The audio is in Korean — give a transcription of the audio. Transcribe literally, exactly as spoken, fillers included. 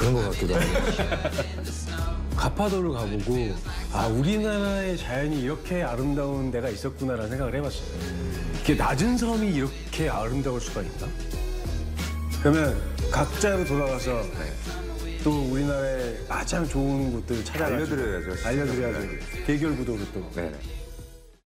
가는 것 같기도 하고. 가파도를 가보고 아 우리나라의 자연이 이렇게 아름다운 데가 있었구나라는 생각을 해봤어요. 이렇게 낮은 섬이 이렇게 아름다울 수가 있나? 그러면 각자로 돌아가서 또 우리나라의 가장 좋은 곳들을 찾아가지고 알려드려야죠. 알려드려야죠. 네. 대결 구도로 또. 네.